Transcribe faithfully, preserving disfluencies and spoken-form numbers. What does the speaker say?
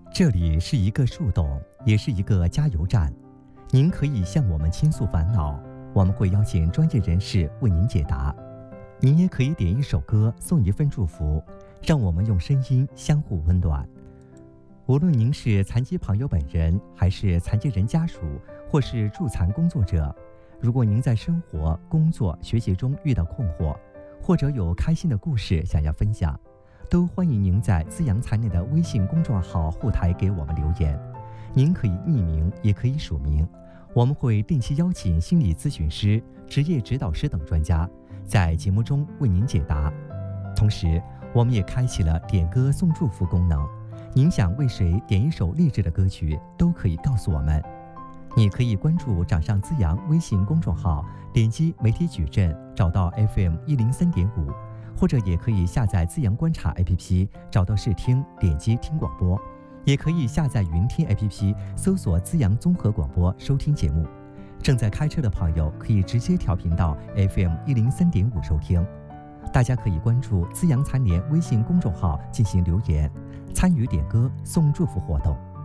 这里是一个树洞，也是一个加油站。您可以向我们倾诉烦恼，我们会邀请专业人士为您解答。您也可以点一首歌，送一份祝福，让我们用声音相互温暖。无论您是残疾朋友本人，还是残疾人家属，或是助残工作者，如果您在生活、工作、学习中遇到困惑，或者有开心的故事想要分享，都欢迎您在滋养残联的微信公众号后台给我们留言。您可以匿名，也可以署名，我们会定期邀请心理咨询师、职业指导师等专家在节目中为您解答。同时，我们也开启了点歌送祝福功能，您想为谁点一首励志的歌曲，都可以告诉我们。你可以关注掌上滋养微信公众号，点击媒体矩阵，找到 F M 一零三点五。或者也可以下载滋阳观察 A P P， 找到试听，点击听广播，也可以下载云听 A P P， 搜索滋阳综合广播收听节目。正在开车的朋友可以直接调频到 F M 一零三点五收听。大家可以关注滋阳残联微信公众号进行留言，参与点歌送祝福活动。